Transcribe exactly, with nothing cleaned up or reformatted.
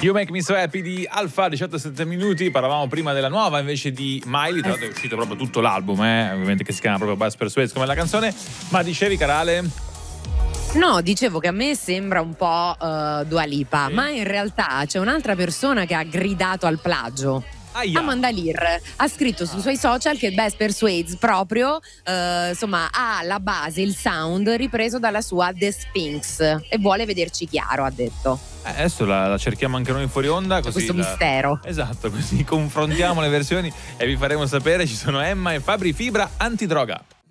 You Make Me So Happy di Alfa, diciotto e sette minuti. Parlavamo prima della nuova invece di Miley. Tra l'altro è uscito proprio tutto l'album, eh? Ovviamente, che si chiama proprio Buzz Persuades come la canzone. Ma dicevi, Carale? No, dicevo che a me sembra un po' uh, Dua Lipa, sì. Ma in realtà c'è un'altra persona che ha gridato al plagio. Aia. Amanda Lear ha scritto sui suoi social che Buzz Persuades proprio uh, insomma ha la base, il sound ripreso dalla sua The Sphinx e vuole vederci chiaro, ha detto. Eh, adesso la, la cerchiamo anche noi fuori onda, così questo la... mistero. Esatto, così confrontiamo le versioni e vi faremo sapere. Ci sono Emma e Fabri Fibra Antidroga.